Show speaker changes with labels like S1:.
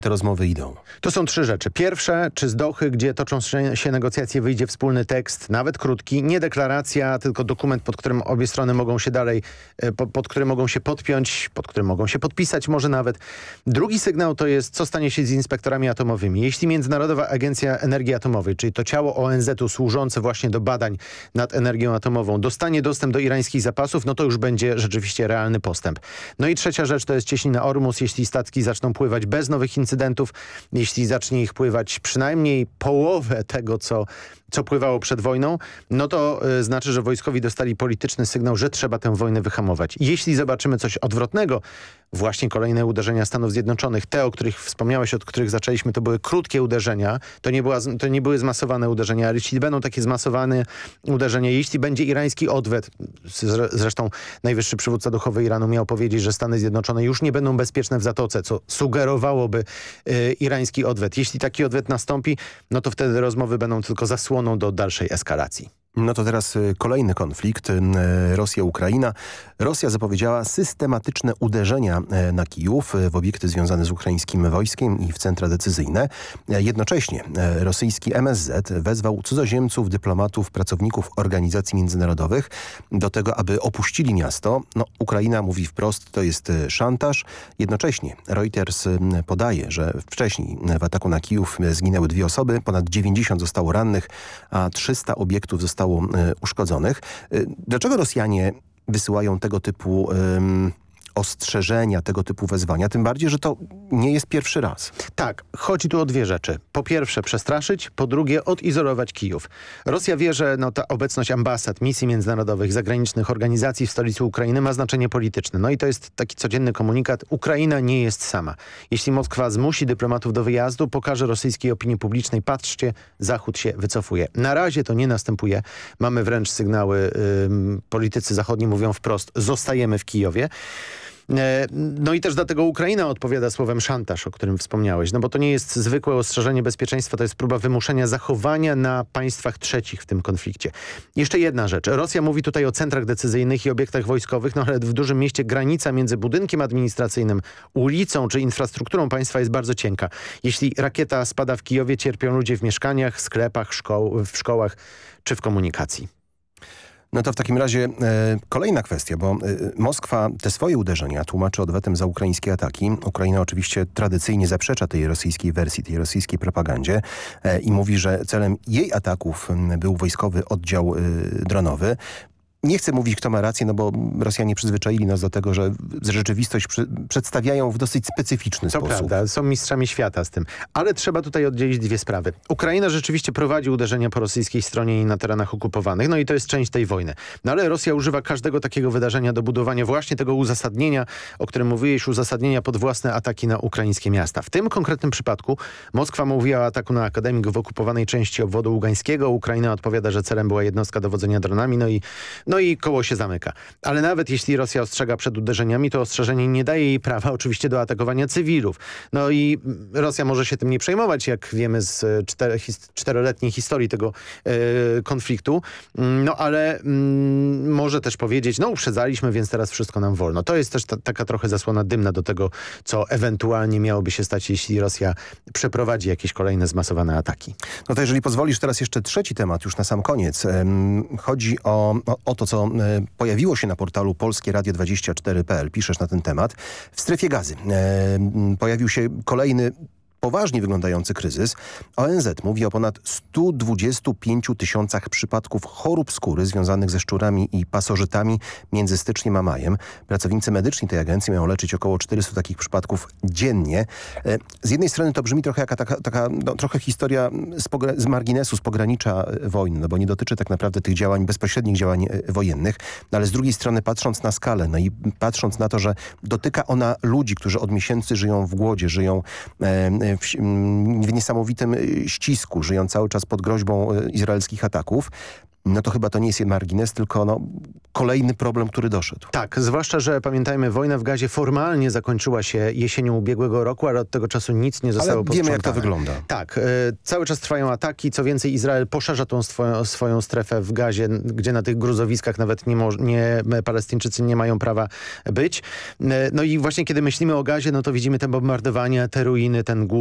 S1: te rozmowy idą?
S2: To są trzy rzeczy. Pierwsze, czy z Dochy, gdzie toczą się negocjacje, wyjdzie wspólny tekst, nawet krótki, nie deklaracja, tylko dokument, pod którym obie strony mogą się dalej, pod którym mogą się podpiąć, pod którym mogą się podpisać może nawet. Drugi sygnał to jest, co stanie się z inspektorami atomowymi. Jeśli Międzynarodowa Agencja Energii Atomowej, czyli to ciało ONZ-u służące właśnie do badań nad energią atomową, dostanie dostęp do irańskich zapasów, no to już będzie rzeczywiście realny postęp. No i trzecia rzecz to jest cieśnina Ormus. Jeśli statki zaczną pływać bez nowych incydentów, jeśli zacznie ich pływać przynajmniej połowę tego, co pływało przed wojną, no to znaczy, że wojskowi dostali polityczny sygnał, że trzeba tę wojnę wyhamować. Jeśli zobaczymy coś odwrotnego, właśnie kolejne uderzenia Stanów Zjednoczonych, te, o których wspomniałeś, od których zaczęliśmy, to były krótkie uderzenia, to nie były zmasowane uderzenia, ale jeśli będą takie zmasowane uderzenia, jeśli będzie irański odwet, zresztą najwyższy przywódca duchowy Iranu miał powiedzieć, że Stany Zjednoczone już nie będą bezpieczne w Zatoce, co sugerowałoby irański odwet. Jeśli taki odwet nastąpi, no to wtedy rozmowy będą tylko zasłoną do dalszej eskalacji.
S1: No to teraz kolejny konflikt, Rosja-Ukraina. Rosja zapowiedziała systematyczne uderzenia na Kijów w obiekty związane z ukraińskim wojskiem i w centra decyzyjne. Jednocześnie rosyjski MSZ wezwał cudzoziemców, dyplomatów, pracowników organizacji międzynarodowych do tego, aby opuścili miasto. No, Ukraina mówi wprost, to jest szantaż. Jednocześnie Reuters podaje, że wcześniej w ataku na Kijów zginęły 2 osoby, ponad 90 zostało rannych, a 300 obiektów zostało uszkodzonych. Dlaczego Rosjanie wysyłają tego typu ostrzeżenia, tego typu wezwania? Tym bardziej, że to nie jest pierwszy raz.
S2: Tak, chodzi tu o dwie rzeczy. Po pierwsze przestraszyć, po drugie odizolować Kijów. Rosja wie, że ta obecność ambasad, misji międzynarodowych, zagranicznych organizacji w stolicy Ukrainy ma znaczenie polityczne. No i to jest taki codzienny komunikat. Ukraina nie jest sama. Jeśli Moskwa zmusi dyplomatów do wyjazdu, pokaże rosyjskiej opinii publicznej, patrzcie, Zachód się wycofuje. Na razie to nie następuje. Mamy wręcz sygnały, politycy zachodni mówią wprost, zostajemy w Kijowie. No i też dlatego Ukraina odpowiada słowem szantaż, o którym wspomniałeś. No bo to nie jest zwykłe ostrzeżenie bezpieczeństwa, to jest próba wymuszenia zachowania na państwach trzecich w tym konflikcie. Jeszcze jedna rzecz. Rosja mówi tutaj o centrach decyzyjnych i obiektach wojskowych, no ale w dużym mieście granica między budynkiem administracyjnym, ulicą czy infrastrukturą państwa jest bardzo cienka. Jeśli rakieta spada w Kijowie, cierpią ludzie w mieszkaniach, sklepach, w szkołach czy w komunikacji.
S1: No to w takim razie kolejna kwestia, bo Moskwa te swoje uderzenia tłumaczy odwetem za ukraińskie ataki. Ukraina oczywiście tradycyjnie zaprzecza tej rosyjskiej wersji, tej rosyjskiej propagandzie i mówi, że celem jej ataków był wojskowy oddział dronowy. Nie chcę mówić, kto ma rację, no bo Rosjanie przyzwyczaili nas do tego, że rzeczywistość przedstawiają w dosyć specyficzny sposób.
S2: To prawda, są mistrzami świata z tym. Ale trzeba tutaj oddzielić dwie sprawy. Ukraina rzeczywiście prowadzi uderzenia po rosyjskiej stronie i na terenach okupowanych, no i to jest część tej wojny. No ale Rosja używa każdego takiego wydarzenia do budowania właśnie tego uzasadnienia, o którym mówiłeś, uzasadnienia pod własne ataki na ukraińskie miasta. W tym konkretnym przypadku Moskwa mówiła o ataku na akademik w okupowanej części obwodu ługańskiego. Ukraina odpowiada, że celem była jednostka dowodzenia dronami, no i koło się zamyka. Ale nawet jeśli Rosja ostrzega przed uderzeniami, to ostrzeżenie nie daje jej prawa oczywiście do atakowania cywilów. No i Rosja może się tym nie przejmować, jak wiemy z czteroletniej historii tego konfliktu. No ale może też powiedzieć, no uprzedzaliśmy, więc teraz wszystko nam wolno. To jest też taka trochę zasłona dymna do tego, co ewentualnie miałoby się stać, jeśli Rosja przeprowadzi jakieś kolejne zmasowane ataki.
S1: No to jeżeli pozwolisz, teraz jeszcze trzeci temat, już na sam koniec. Chodzi o to, co pojawiło się na portalu polskieradio24.pl. Piszesz na ten temat. W strefie Gazy pojawił się kolejny poważnie wyglądający kryzys. ONZ mówi o ponad 125 000 przypadków chorób skóry związanych ze szczurami i pasożytami między styczniem a majem. Pracownicy medyczni tej agencji mają leczyć około 400 takich przypadków dziennie. Z jednej strony to brzmi trochę jak taka trochę historia z marginesu, z pogranicza wojny, no bo nie dotyczy tak naprawdę tych działań, bezpośrednich działań wojennych, no ale z drugiej strony patrząc na skalę, no i patrząc na to, że dotyka ona ludzi, którzy od miesięcy żyją w głodzie, żyją w niesamowitym ścisku, żyją cały czas pod groźbą izraelskich ataków. no to chyba to nie jest margines, tylko kolejny problem, który doszedł.
S2: Tak, zwłaszcza, że pamiętajmy, wojna w Gazie formalnie zakończyła się jesienią ubiegłego roku, ale od tego czasu nic nie zostało posprzątane.
S1: Wiemy, jak to wygląda.
S2: Tak, cały czas trwają ataki. Co więcej, Izrael poszerza tą swoją strefę w Gazie, gdzie na tych gruzowiskach nawet Palestyńczycy nie mają prawa być. No i właśnie kiedy myślimy o Gazie, no to widzimy te bombardowania, te ruiny, ten głód.